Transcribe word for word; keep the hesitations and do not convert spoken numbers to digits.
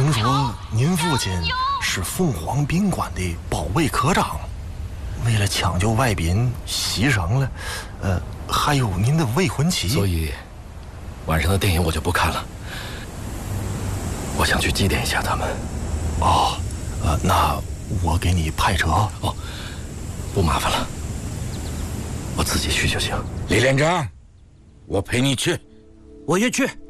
听说您父亲是凤凰宾馆的保卫科长，为了抢救外宾牺牲了，呃，还有您的未婚妻。 所以，晚上的电影我就不看了。我想去祭奠一下他们。 哦，呃，那我给你派车。 哦，不麻烦了，我自己去就行。 李连长，我陪你去。 我也去。